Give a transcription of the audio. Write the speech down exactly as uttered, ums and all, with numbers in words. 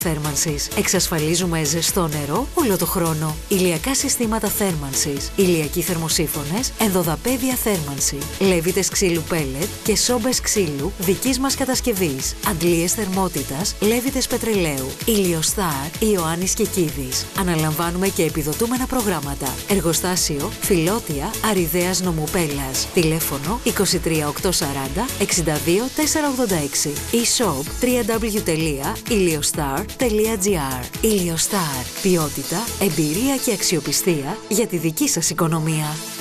Θέρμανσης. Εξασφαλίζουμε ζεστό νερό όλο το χρόνο. Ηλιακά συστήματα θέρμανσης, ηλιακοί θερμοσύφωνες, ενδοδαπέδια θέρμανση, λέβητες ξύλου πέλετ και σόμπες ξύλου δικής μας κατασκευής. Αντλίες θερμότητας, λέβητες πετρελαίου. Ηλιοστάρ, Ιωάννης Κεκίδης. Αναλαμβάνουμε και επιδοτούμενα προγράμματα. Εργοστάσιο Φιλότια Αριδέας Νομουπέλλας. Τηλέφωνο είκοσι τρία οκτακόσια σαράντα εξήντα δύο τετρακόσια ογδόντα έξι. E-shop double-u double-u double-u τελεία iliostar τελεία gr. Iliostar. Ποιότητα, εμπειρία και αξιοπιστία για τη δική σας οικονομία.